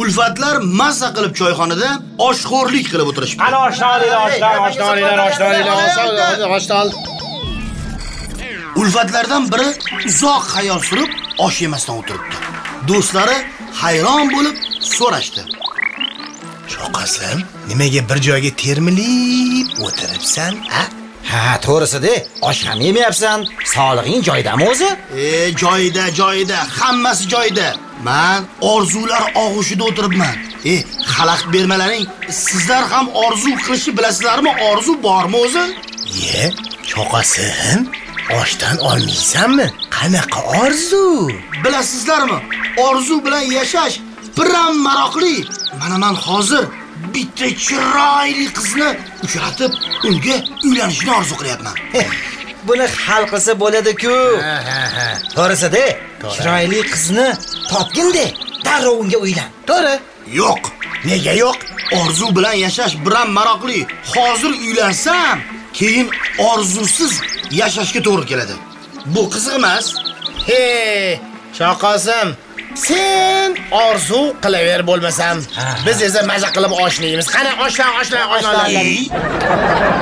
Ulfatlar mazza qilib choyxonada oshxo'rlik qilib o'tirishibdi. Ana oshdan. Ulfatlardan biri uzoq xayol surib osh yemasdan o'tiribdi. Do'stlari hayron bo'lib so'rashdi. Shoqasim, nimaga bir joyga termilib o'tiribsan, ha? Ha, to'g'risi-da, osh ham yemayapsan. Sog'lig'ing joyidami o'zi? Joyida, hammasi joyida. Men orzular og'ushida o'tiribman. Xalaqit bermalaring, sizlar ham orzu qilishni bilasizlarmi? Orzu bormi o'zi? Shoqasim, oshdan olmaysanmi? Qanaqa orzu? Bilasizlarmi? Orzu bilan yashash biram maroqli. Mana men hozir bitta chiroyli qizni uchratib, unga uylanishni orzu qilyapman. Buni hal qilsa bo'ladi-ku. To'g'risi-da, chiroyli qizni topgin-da, darrov unga uylan. To'g'ri? Yo'q. Nega yo'q? Orzu bilan yashash biram maroqli. Hozir uylansam, keyin orzusiz yashashga to'g'ri keladi. Bu qiziq emas. Shoqasim, sen orzu qilaver bo'lmasam, biz esa maza qilib oshlaymiz. Qani oshlan.